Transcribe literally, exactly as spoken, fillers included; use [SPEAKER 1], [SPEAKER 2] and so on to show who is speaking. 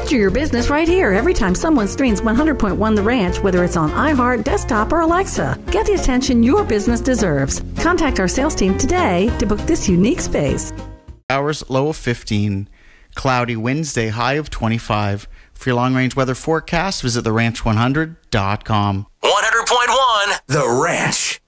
[SPEAKER 1] Feature your business right here every time someone streams one hundred point one The Ranch, whether it's on iHeart, desktop, or Alexa. Get the attention your business deserves. Contact our sales team today to book this unique space.
[SPEAKER 2] Hours, low of fifteen. Cloudy Wednesday, high of twenty-five. For your long-range weather forecast, visit the ranch one hundred dot com.
[SPEAKER 3] one hundred point one The Ranch.